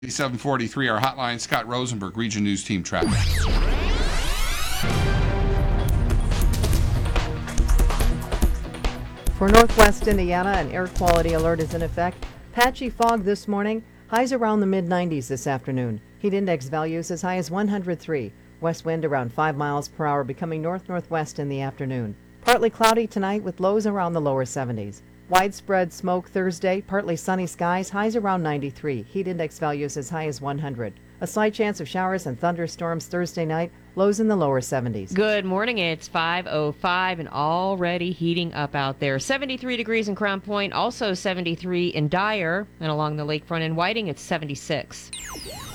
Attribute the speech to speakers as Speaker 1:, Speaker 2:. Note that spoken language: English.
Speaker 1: 743, our hotline, Scott Rosenberg, Region News Team Traffic.
Speaker 2: For northwest Indiana, an air quality alert is in effect. Patchy fog this morning, highs around the mid-90s this afternoon. Heat index values as high as 103. West wind around 5 miles per hour, becoming north-northwest in the afternoon. Partly cloudy tonight with lows around the lower 70s. Widespread smoke Thursday, partly sunny skies, highs around 93. Heat index values as high as 100. A slight chance of showers and thunderstorms Thursday night, lows in the lower 70s.
Speaker 3: Good morning. It's 5:05 and already heating up out there. 73 degrees in Crown Point, also 73 in Dyer, and along the lakefront in Whiting, it's 76.